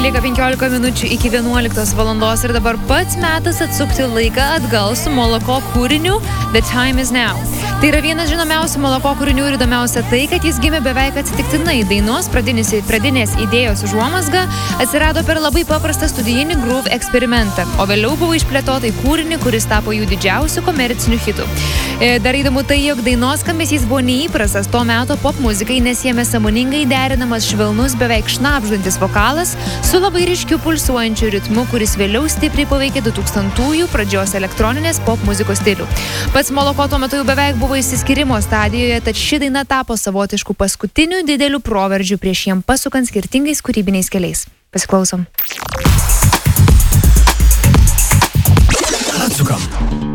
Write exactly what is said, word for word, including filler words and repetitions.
Lieka penkiolika minučių iki vienuoliktos valandos ir dabar pats metas atsukti laiką atgal su Moloko kūriniu The Time Is Now. Tai yra vienas žinomiausių Moloko kūrinių ir įdomiausia tai, kad jis gimė beveik atsitiktinai. Dainos pradinės, pradinės idėjos užuomazga atsirado per labai paprastą studijinį groove eksperimentą, o vėliau buvo išplėtota į kūrinį, kuris tapo jų didžiausių komercinių hitų. Dar įdomu tai, jog dainos skambesys buvo neįprastas to meto pop muzikai, nes jame sąmoningai derinamas švelnus, beveik šnabždantis vokalas su labai ryškiu pulsuojančiu ritmu, kuris vėliau stipriai paveikė du tūkstantųjų pradžios elektroninės pop muzikos stilių. Pats Moloko tuo metu jau beveik buvo išsiskyrimo stadijoje, tad ši daina tapo savotišku paskutiniu dideliu proveržiu prieš jiem pasukant skirtingais kūrybiniais keliais. Pasiklausom. Atsukam.